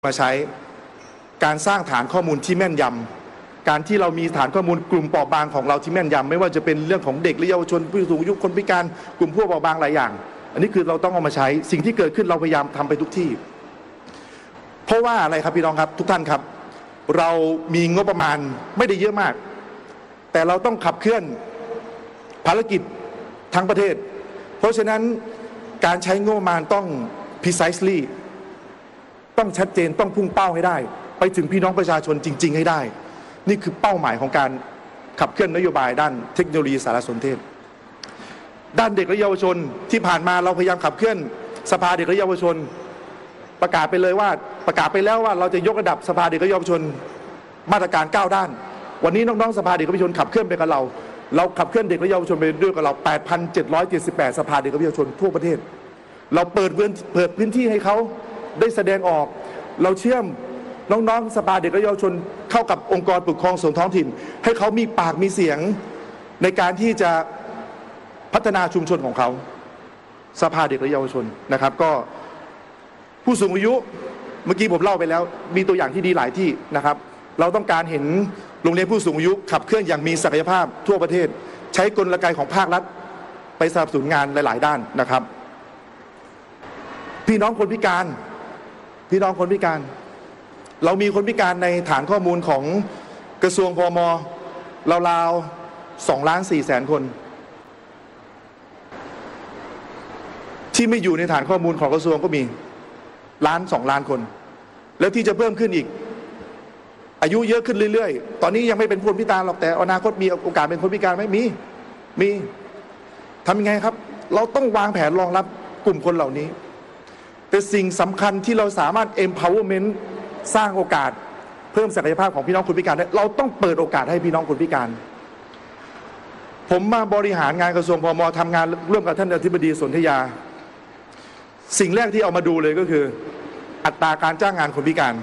มาใช้การสร้างฐานข้อมูลที่แม่นยำการที่เรามีฐานข้อมูลกลุ่มเปราะบางของเราที่แม่นยำไม่ว่าจะเป็นเรื่องของเด็กและเยาวชนผู้สูงอายุคนพิการกลุ่มผู้เปราะบางหลายอย่างอันนี้คือเราต้องเอามาใช้สิ่งที่เกิดขึ้นเราพยายามทำไปทุกที่เพราะว่าอะไรครับพี่น้องครับทุกท่านครับเรามีงบประมาณไม่ได้เยอะมากแต่เราต้องขับเคลื่อนภารกิจทั้งประเทศเพราะฉะนั้นการใช้งบประมาณต้อง precisely ต้องชัดเจนต้องพุ่งเป้าให้ได้ไปถึงพี่น้องประชาชนจริงๆให้ได้นี่คือเป้าหมายของการขับเคลื่อนนโยบายด้านเทคโนโลยีสารสนเทศด้านเด็กและเยาวชนที่ผ่านมาเราพยายามขับเคลื่อนสภาเด็กและเยาวชนประกาศไปเลยว่าประกาศไปแล้วว่าเราจะยกระดับสภาเด็กและเยาวชนมาตรการ9ด้านวันนี้น้องๆสภาเด็กและเยาวชนขับเคลื่อนไปกับเราขับเคลื่อนเด็กและเยาวชนไปด้วยกับเรา 8,778 สภาเด็กและเยาวชนทั่วประเทศเราเปิดพื้นที่ให้เขาได้แสดงออกเราเชื่อมน้องๆสภาเด็กและเยาวชนเข้ากับองค์กรปกครองส่วนท้องถิ่นให้เขามีปากมีเสียงในการที่จะพัฒนาชุมชนของเขาสภาเด็กและเยาวชนนะครับก็ผู้สูงอายุเมื่อกี้ผมเล่าไปแล้วมีตัวอย่างที่ดีหลายที่นะครับเราต้องการเห็นโรงเรียนผู้สูงอายุขับเคลื่อนอย่างมีศักยภาพทั่วประเทศใช้กลไกของภาครัฐไปสนับสนุนงานหลายๆด้านนะครับพี่น้องคนพิการเรามีคนพิการในฐานข้อมูลของกระทรวงพม.ราวๆ2,400,000 คนที่ไม่อยู่ในฐานข้อมูลของกระทรวงก็มี1-2 ล้านคนแล้วที่จะเพิ่มขึ้นอีกอายุเยอะขึ้นเรื่อยๆตอนนี้ยังไม่เป็นคนพิการหรอกแต่อนาคตมีโอกาสเป็นคนพิการไหมมีทำยังไงครับเราต้องวางแผนรองรับกลุ่มคนเหล่านี้แต่สิ่งสำคัญที่เราสามารถ empowerment สร้างโอกาสเพิ่มศักยภาพของพี่น้องคนพิการได้เราต้องเปิดโอกาสให้พี่น้องคนพิการผมมาบริหารงานกระทรวงพม.ทำงานร่วมกับท่านอธิบดีสนธยาสิ่งแรกที่เอามาดูเลยก็คืออัตราการจ้างงานคนพิการ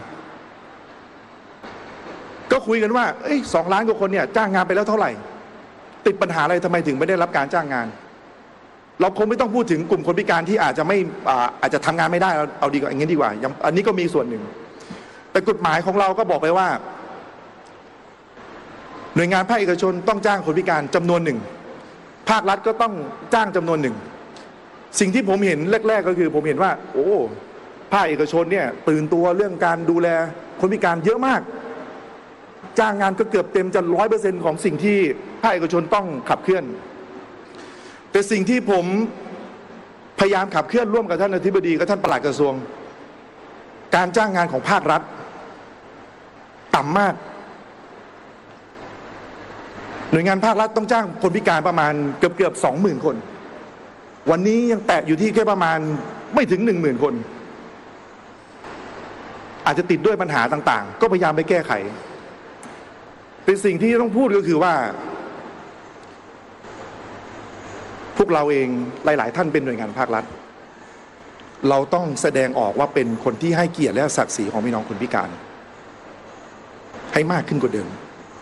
ก็คุยกันว่า2 ล้านกว่าคนเนี่ยจ้างงานไปแล้วเท่าไหร่ติดปัญหาอะไรทำไมถึงไม่ได้รับการจ้างงานเราคงไม่ต้องพูดถึงกลุ่มคนพิการที่อาจจะทำงานไม่ได้เอาดีกว่าอย่างนี้ดีกว่าอันนี้ก็มีส่วนหนึ่งแต่กฎหมายของเราก็บอกไปว่าหน่วยงานภาคเอกชนต้องจ้างคนพิการจำนวนหนึ่งภาครัฐก็ต้องจ้างจำนวนหนึ่งสิ่งที่ผมเห็นแรกๆก็คือผมเห็นว่าภาคเอกชนเนี่ยตื่นตัวเรื่องการดูแลคนพิการเยอะมากจ้างงานก็เกือบเต็มจะ 100% ของสิ่งที่ภาคเอกชนต้องขับเคลื่อนแต่สิ่งที่ผมพยายามขับเคลื่อนร่วมกับท่านอธิบดีกับท่านปลัดกระทรวงการจ้างงานของภาครัฐต่ำมากหน่วยงานภาครัฐต้องจ้างคนพิการประมาณเกือบ 20,000 คนวันนี้ยังแตะอยู่ที่แค่ประมาณไม่ถึง 10,000 คนอาจจะติดด้วยปัญหาต่างๆก็พยายามไปแก้ไขเป็นสิ่งที่ต้องพูดก็คือว่าพวกเราเองหลายๆท่านเป็นหน่วยงานภาครัฐเราต้องแสดงออกว่าเป็นคนที่ให้เกียรติและศักดิ์ศรีของพี่น้องคนพิการให้มากขึ้นกว่าเดิม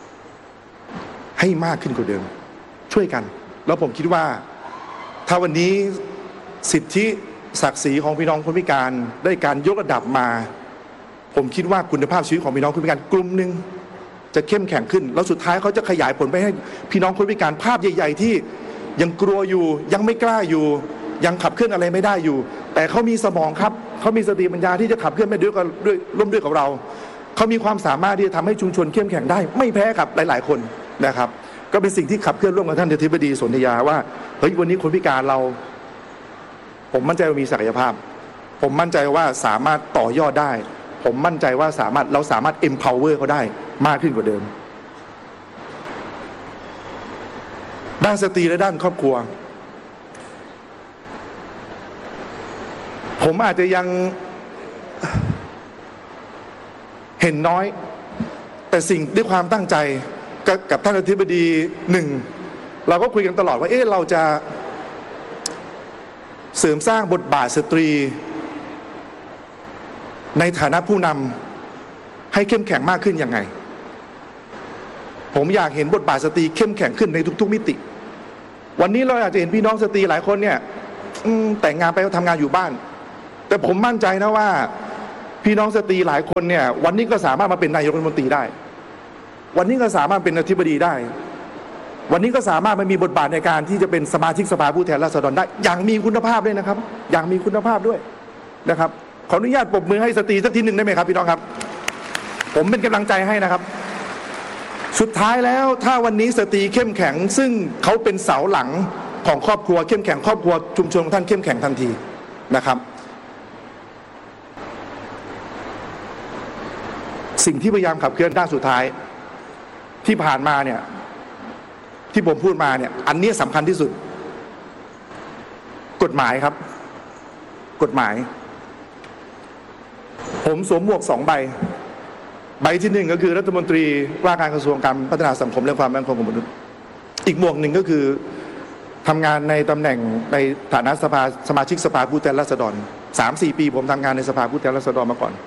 ช่วยกันแล้วผมคิดว่าถ้าวันนี้สิทธิศักดิ์ศรีของพี่น้องคนพิการได้การยกระดับมาผมคิดว่าคุณภาพชีวิตของพี่น้องคนพิการกลุ่มหนึ่งจะเข้มแข็งขึ้นแล้วสุดท้ายเขาจะขยายผลไปให้พี่น้องคนพิการภาพใหญ่ๆที่ยังกลัวอยู่ยังไม่กล้าอยู่ยังขับเคลื่อนอะไรไม่ได้อยู่แต่เขามีสมองครับเขามีสติปัญญาที่จะขับเคลื่อนไปร่วมด้วยกับเราเขามีความสามารถที่จะทำให้ชุมชนเข้มแข็งได้ไม่แพ้กับหลายๆคนนะครับก็เป็นสิ่งที่ขับเคลื่อนร่วมกับท่านอธิบดีสนธยาว่าเฮ้ยวันนี้คนพิการผมมั่นใจว่ามีศักยภาพผมมั่นใจว่าสามารถต่อยอดได้ผมมั่นใจว่าเราสามารถ empower เขาได้มากขึ้นกว่าเดิมด้านสตรีและด้านครอบครัวผมอาจจะยังเห็นน้อยแต่สิ่งด้วยความตั้งใจกับท่านอธิบดี1เราก็คุยกันตลอดว่าเราจะเสริมสร้างบทบาทสตรีในฐานะผู้นำให้เข้มแข็งมากขึ้นยังไงผมอยากเห็นบทบาทสตรีเข้มแข็งขึ้นในทุกๆมิติวันนี้เราอยากจะเห็นพี่น้องสตรีหลายคนเนี่ยแต่งงานไปทำงานอยู่บ้านแต่ผมมั่นใจนะว่าพี่น้องสตรีหลายคนเนี่ยวันนี้ก็สามารถมาเป็นนายกรัฐมนตรีได้วันนี้ก็สามารถเป็นอธิบดีได้วันนี้ก็สามารถมามีบทบาทในการที่จะเป็นสมาชิกสภาผู้แทนราษฎรได้อย่างมีคุณภาพด้วยนะครับอย่างมีคุณภาพด้วยนะครับขออนุญาตปรบมือให้สตรีสักทีหนึ่งได้ไหมครับพี่น้องครับผมเป็นกำลังใจให้นะครับสุดท้ายแล้วถ้าวันนี้สตรีเข้มแข็งซึ่งเขาเป็นเสาหลังของครอบครัวเข้มแข็งครอบครัวชุมชนของท่านเข้มแข็งทันทีนะครับสิ่งที่พยายามขับเคลื่อนด้านสุดท้ายที่ผ่านมาเนี่ยที่ผมพูดมาเนี่ยอันนี้สำคัญที่สุดกฎหมายครับกฎหมายผมสวมหมวก2 ใบใบที่1ก็คือรัฐมนตรีว่าการกระทรวงการพัฒนาสังคมและความมั่นคงของมนุษย์อีกหมวกหนึ่งก็คือทำงานในตำแหน่งในฐานะสมาชิกสภาผู้แทนราษฎร 3-4 ปีผมทำงานในสภาผู้แทนราษฎรมาก่อน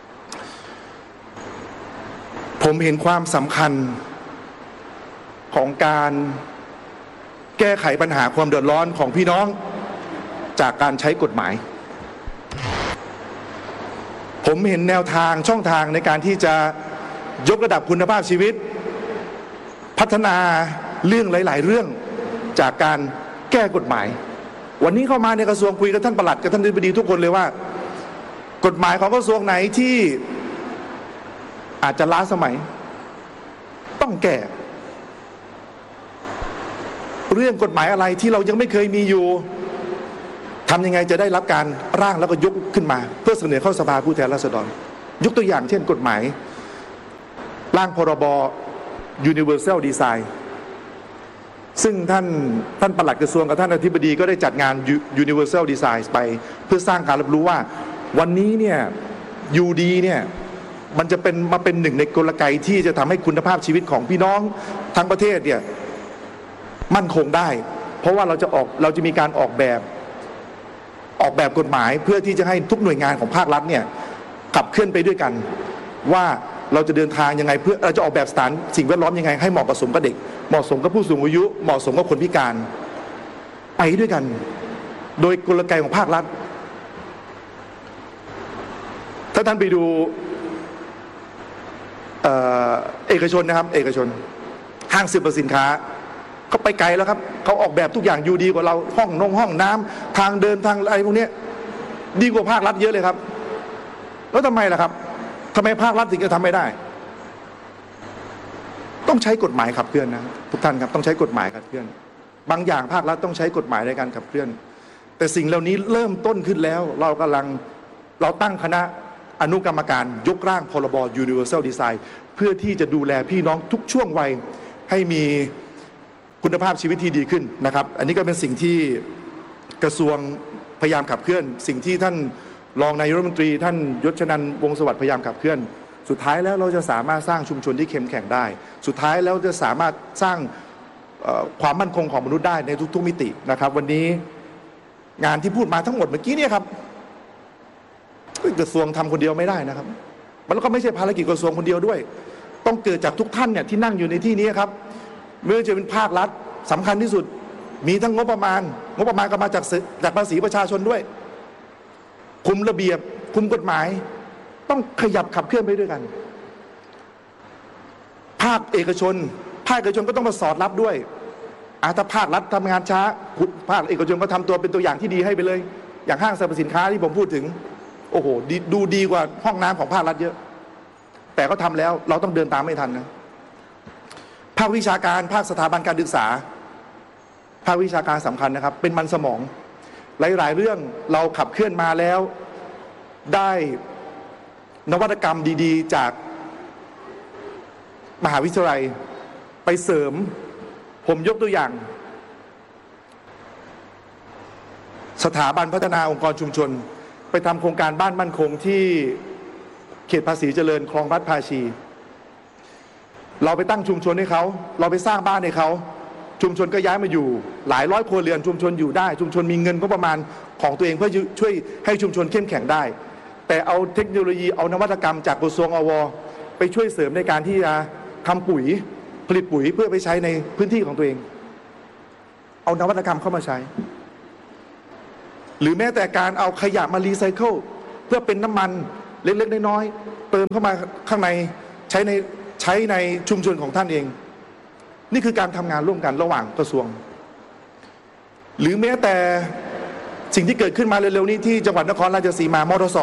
ผมเห็นความสำคัญของการแก้ไขปัญหาความเดือดร้อนของพี่น้องจากการใช้กฎหมายผมเห็นแนวทางช่องทางในการที่จะยกระดับคุณภาพชีวิตพัฒนาเรื่องหลายๆเรื่องจากการแก้กฎหมายวันนี้เข้ามาในกระทรวงคุยกับท่านปลัดกับท่านอธิบดีทุกคนเลยว่ากฎหมายของกระทรวงไหนที่อาจจะล้าสมัยต้องแก้เรื่องกฎหมายอะไรที่เรายังไม่เคยมีอยู่ทำยังไงจะได้รับการร่างแล้วก็ยกขึ้นมาเพื่อเสนอเข้าสภาผู้แทนราษฎรยกตัวอย่างเช่นกฎหมายร่างพรบ Universal Design ซึ่งท่านปลัดกระทรวงกับท่านอธิบดีก็ได้จัดงาน Universal Design ไปเพื่อสร้างการรับรู้ว่าวันนี้เนี่ยยูดีเนี่ยมันจะมาเป็นหนึ่งในกลไกที่จะทำให้คุณภาพชีวิตของพี่น้องทั้งประเทศเนี่ยมั่นคงได้เพราะว่าเราจะมีการออกแบบกฎหมายเพื่อที่จะให้ทุกหน่วยงานของภาครัฐเนี่ยขับเคลื่อนไปด้วยกันว่าเราจะเดินทางยังไงเพื่อเราจะออกแบบสถานสิ่งแวดล้อมยังไงให้เหมาะกับเด็กเหมาะสมกับผู้สูงอายุเหมาะสมกับคนพิการไปด้วยกันโดยกลไกของภาครัฐถ้าท่านไปดูเอกชนนะครับเอกชนห้างสรรพสินค้าเขาไปไกลแล้วครับเขาออกแบบทุกอย่างอยู่ดีกว่าเราห้องน้ำทางเดินทางอะไรพวกนี้ดีกว่าภาครัฐเยอะเลยครับแล้วทำไมล่ะครับทำไมภาครัฐถึงจะทำไม่ได้ต้องใช้กฎหมายขับเคลื่อนนะทุกท่านครับต้องใช้กฎหมายขับเคลื่อนบางอย่างภาครัฐต้องใช้กฎหมายในการขับเคลื่อนแต่สิ่งเหล่านี้เริ่มต้นขึ้นแล้วเราตั้งคณะอนุกรรมการยกร่างพรบ Universal Design เพื่อที่จะดูแลพี่น้องทุกช่วงวัยให้มีคุณภาพชีวิตที่ดีขึ้นนะครับอันนี้ก็เป็นสิ่งที่กระทรวงพยายามขับเคลื่อนสิ่งที่ท่านรองนายกรัฐมนตรีท่านยศชนันท์วงศ์สวัสดิ์พยายามขับเคลื่อนสุดท้ายแล้วเราจะสามารถสร้างชุมชนที่เข้มแข็งได้สุดท้ายแล้วจะสามารถสร้างความมั่นคงของมนุษย์ได้ในทุกๆมิตินะครับวันนี้งานที่พูดมาทั้งหมดเมื่อกี้เนี่ยครับกระทรวงทำคนเดียวไม่ได้นะครับมันก็ไม่ใช่ภารกิจกระทรวงคนเดียวด้วยต้องเกิดจากทุกท่านเนี่ยที่นั่งอยู่ในที่นี้ครับเมื่อจะเป็นภาครัฐสำคัญที่สุดมีทั้งงบประมาณก็มาจากภาษีประชาชนด้วยคุมระเบียบคุมกฎหมายต้องขยับขับเคลื่อนไปด้วยกันภาคเอกชนก็ต้องมาสอดรับด้วยถ้าภาครัฐทำงานช้าภาคเอกชนก็ทำตัวเป็นตัวอย่างที่ดีให้ไปเลยอย่างห้างสรรพสินค้าที่ผมพูดถึงโอ้โหดูดีกว่าห้องน้ำของภาครัฐเยอะแต่ก็ทำแล้วเราต้องเดินตามไม่ทันนะภาควิชาการภาคสถาบันการศึกษาภาควิชาการสำคัญนะครับเป็นมันสมองหลายๆเรื่องเราขับเคลื่อนมาแล้วได้นวัตกรรมดีๆจากมหาวิทยาลัยไปเสริมผมยกตัวอย่างสถาบันพัฒนาองค์กรชุมชนไปทำโครงการบ้านมั่นคงที่เขตภาษีเจริญคลองรัฐภาชีเราไปตั้งชุมชนให้เขาเราไปสร้างบ้านให้เขาชุมชนก็ย้ายมาอยู่หลายร้อยครัวเรือนชุมชนอยู่ได้ชุมชนมีเงินก็ประมาณของตัวเองเพื่อช่วยให้ชุมชนเข้มแข็งได้แต่เอาเทคโนโลยีเอานวัตกรรมจากกระทรวงอว.ไปช่วยเสริมในการที่จะทำปุ๋ยผลิตปุ๋ยเพื่อไปใช้ในพื้นที่ของตัวเองเอานวัตกรรมเข้ามาใช้หรือแม้แต่การเอาขยะมารีไซเคิลเพื่อเป็นน้ำมันเล็กๆน้อยๆเติมเข้ามาข้างในใช้ในชุมชนของท่านเองนี่คือการทำงานร่วมกันระหว่างกระทรวงหรือแม้แต่สิ่งที่เกิดขึ้นมาเร็วๆนี้ที่จังหวัดนครราชสีมามทส.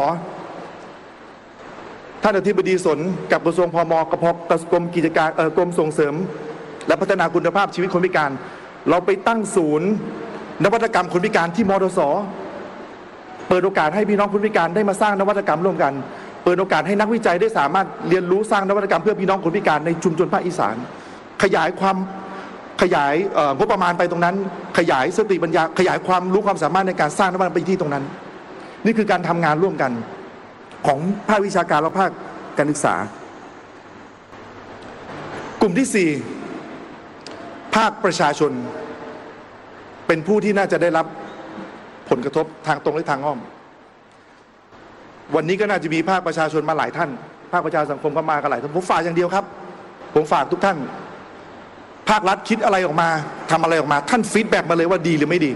ท่านอธิบดีสนกับกระทรวงพม.กับกรมกิจการกรมส่งเสริมและพัฒนาคุณภาพชีวิตคนพิการเราไปตั้งศูนย์นวัตกรรมคนพิการที่มทส.เปิดโอกาสให้พี่น้องคนพิการได้มาสร้างนวัตกรรมร่วมกันเปิดโอกาสให้นักวิจัยได้สามารถเรียนรู้สร้างนวัตกรรมเพื่อพี่น้องคนพิการในชุมชนภาคอีสานขยายงบประมาณไปตรงนั้นขยายสติปัญญาขยายความรู้ความสามารถในการสร้างนวัตกรรมไปที่ตรงนั้นนี่คือการทำงานร่วมกันของภาควิชาการและภาคการศึกษากลุ่มที่4ภาคประชาชนเป็นผู้ที่น่าจะได้รับผลกระทบทางตรงและทางอ้อมวันนี้ก็น่าจะมีภาคประชาชนมาหลายท่านภาคประชาสังคมก็มากันหลายท่านผมฝากอย่างเดียวครับผมฝากทุกท่านภาครัฐคิดอะไรออกมาทำอะไรออกมาท่านฟีดแบ็กมาเลยว่าดีหรือไม่ดี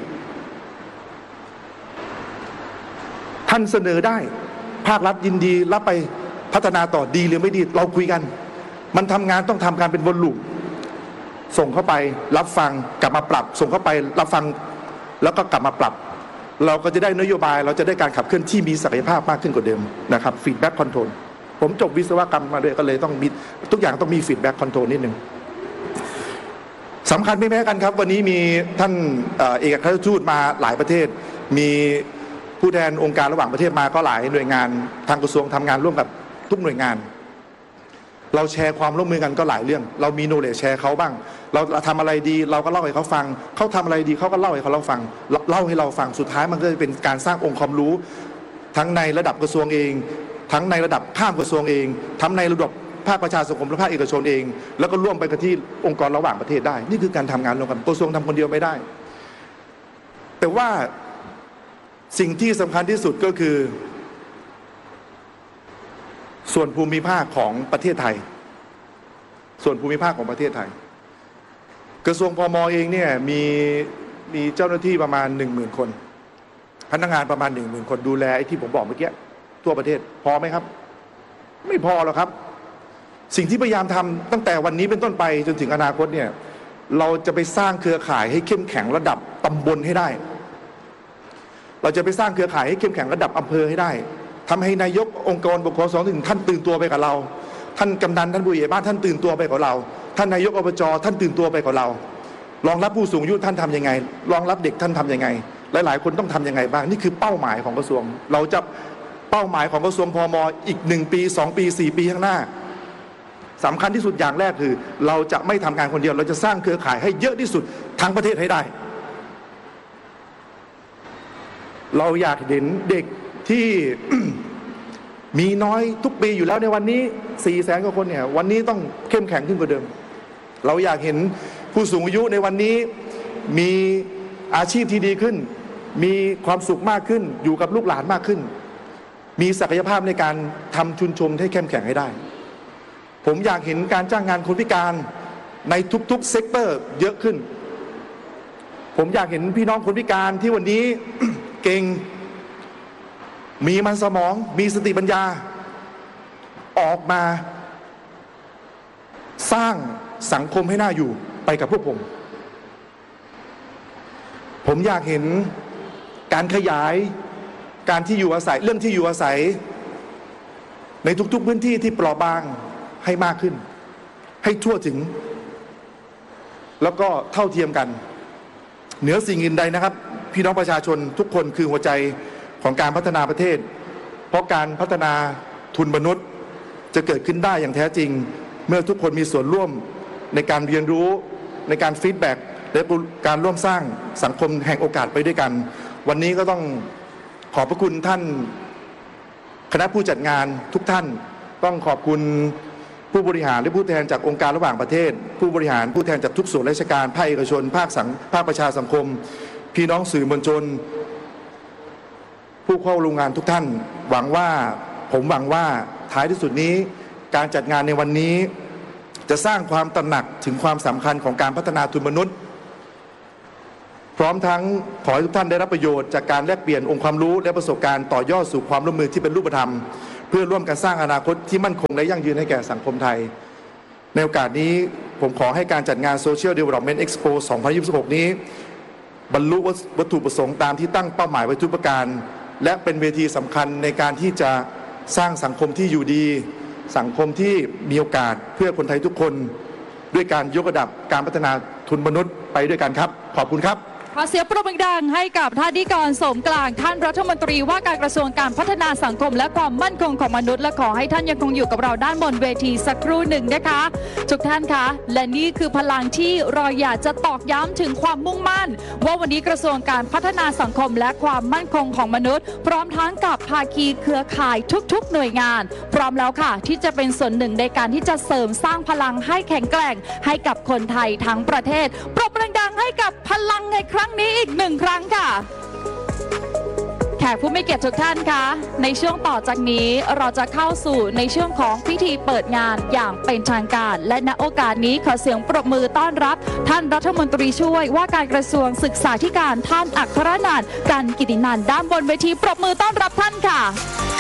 ท่านเสนอได้ภาครัฐยินดีรับไปพัฒนาต่อดีหรือไม่ดีเราคุยกันมันทำงานต้องทำการเป็นวนลูปส่งเข้าไปรับฟังกลับมาปรับส่งเข้าไปรับฟังแล้วก็กลับมาปรับเราก็จะได้นโยบายเราจะได้การขับเคลื่อนที่มีศักยภาพมากขึ้นกว่าเดิมนะครับฟีดแบ็กคอนโทรลผมจบวิศวกรรมมาด้วยก็เลยต้องมีทุกอย่างต้องมีฟีดแบ็กคอนโทรลนิดนึงสำคัญไม่แพ้กันครับวันนี้มีท่านเอกอัครราชทูตมาหลายประเทศมีผู้แทนองค์การระหว่างประเทศมาก็หลายหน่วยงานทางกระทรวงทำงานร่วมกับทุกหน่วยงานเราแชร์ความร่วมมือกันก็หลายเรื่องเรามีโนเลจแชร์เขาบ้างเราทำอะไรดีเราก็เล่าให้เขาฟังเขาทำอะไรดีเขาก็เล่าให้เราฟังเล่าให้เราฟังสุดท้ายมันก็จะเป็นการสร้างองค์ความรู้ทั้งในระดับกระทรวงเองทั้งในระดับข้ามกระทรวงเองทั้งในระดับภาคประชาสังคมและภาคเอกชนเองแล้วก็ร่วมไปกับที่องค์กรระหว่างประเทศได้นี่คือการทำงานร่วมกันกระทรวงทำคนเดียวไม่ได้แต่ว่าสิ่งที่สำคัญที่สุดก็คือส่วนภูมิภาคของประเทศไทยส่วนภูมิภาคของประเทศไทยกระทรวงพม.เองเนี่ยมีเจ้าหน้าที่ประมาณ 10,000 คนพนักงานประมาณ 10,000 คนดูแลไอ้ที่ผมบอกเมื่อกี้ทั่วประเทศพอไหมครับไม่พอหรอกครับสิ่งที่พยายามทำตั้งแต่วันนี้เป็นต้นไปจนถึงอนาคตเนี่ยเราจะไปสร้างเครือข่ายให้เข้มแข็งระดับตำบลให้ได้เราจะไปสร้างเครือข่ายให้เข้มแข็งระดับอำเภอให้ได้ทำให้นายกองค์กรปกครองส่วนท้องถิ่นท่านตื่นตัวไปกับเราท่านกำนันท่านผู้ใหญ่บ้านท่านตื่นตัวไปกับเราท่านนายกอบจท่านตื่นตัวไปกับเรารองรับผู้สูงอายุท่านทำยังไงรองรับเด็กท่านทำยังไงหลายๆคนต้องทำยังไงบ้างนี่คือเป้าหมายของกระทรวงเราจะเป้าหมายของกระทรวงพม.อีก1 ปี 2 ปี 4 ปีข้างหน้าสำคัญที่สุดอย่างแรกคือเราจะไม่ทำงานคนเดียวเราจะสร้างเครือข่ายให้เยอะที่สุดทั้งประเทศให้ได้เราอยากเห็นเด็กที่ มีน้อยทุกปีอยู่แล้วในวันนี้ 400,000 กว่าคนเนี่ยวันนี้ต้องเข้มแข็งขึ้นกว่าเดิมเราอยากเห็นผู้สูงอายุในวันนี้มีอาชีพที่ดีขึ้นมีความสุขมากขึ้นอยู่กับลูกหลานมากขึ้นมีศักยภาพในการทำชุมชนให้เข้มแข็งให้ได้ผมอยากเห็นการจ้างงานคนพิการในทุกๆเซกเตอร์เยอะขึ้นผมอยากเห็นพี่น้องคนพิการที่วันนี้ เก่งมีมันสมองมีสติปัญญาออกมาสร้างสังคมให้น่าอยู่ไปกับพวกผมอยากเห็นการขยายการที่อยู่อาศัยเรื่องที่อยู่อาศัยในทุกๆพื้นที่ที่เปราะบางให้มากขึ้นให้ทั่วถึงแล้วก็เท่าเทียมกันเหนือสิ่งอื่นใดนะครับพี่น้องประชาชนทุกคนคือหัวใจของการพัฒนาประเทศเพราะการพัฒนาทุนมนุษย์จะเกิดขึ้นได้อย่างแท้จริงเมื่อทุกคนมีส่วนร่วมในการเรียนรู้ในการฟีดแบ็กและการร่วมสร้างสังคมแห่งโอกาสไปด้วยกันวันนี้ก็ต้องขอบพระคุณท่านคณะผู้จัดงานทุกท่านต้องขอบคุณผู้บริหารและผู้แทนจากองค์การระหว่างประเทศผู้บริหารผู้แทนจากทุกส่วนราชการภาคเอกชนภาคประชาสังคมพี่น้องสื่อมวลชนผู้เข้าร่วมงานทุกท่านผมหวังว่าท้ายที่สุดนี้การจัดงานในวันนี้จะสร้างความตระหนักถึงความสำคัญของการพัฒนาทุนมนุษย์พร้อมทั้งขอให้ทุกท่านได้รับประโยชน์จากการแลกเปลี่ยนองค์ความรู้และประสบการณ์ต่อยอดสู่ความร่วมมือที่เป็นรูปธรรมเพื่อร่วมกันสร้างอนาคตที่มั่นคงและยั่งยืนให้แก่สังคมไทยในโอกาสนี้ผมขอให้การจัดงาน Social Development Expo 2026 นี้บรรลุวัตถุประสงค์ตามที่ตั้งเป้าหมายไว้ทุกประการและเป็นเวทีสำคัญในการที่จะสร้างสังคมที่อยู่ดีสังคมที่มีโอกาสเพื่อคนไทยทุกคนด้วยการยกระดับการพัฒนาทุนมนุษย์ไปด้วยกันครับขอบคุณครับขอเสียงปรบมือดังให้กับท่านนิกรสมกลางท่านรัฐมนตรีว่าการกระทรวงการพัฒนาสังคมและความมั่นคงของมนุษย์และขอให้ท่านยังคงอยู่กับเราด้านบนเวทีสักครู่หนึ่งนะคะทุกท่านคะและนี่คือพลังที่เราอยากจะตอกย้ำถึงความมุ่งมั่นว่าวันนี้กระทรวงการพัฒนาสังคมและความมั่นคงของมนุษย์พร้อมทั้งกับภาคีเครือข่ายทุกๆหน่วยงานพร้อมแล้วค่ะที่จะเป็นส่วนหนึ่งในการที่จะเสริมสร้างพลังให้แข็งแกร่งให้กับคนไทยทั้งประเทศปรบมือดังให้กับพลังในครั้งนี้อีกหนึ่งครั้งค่ะแขกผู้มีเกียรติทุกท่านคะในช่วงต่อจากนี้เราจะเข้าสู่ในช่วงของพิธีเปิดงานอย่างเป็นทางการและณโอกาสนี้ขอเสียงปรบมือต้อนรับท่านรัฐมนตรีช่วยว่าการกระทรวงศึกษาธิการท่านอัครนันท์ กันกิตินันท์ด้านบนเวทีปรบมือต้อนรับท่านค่ะ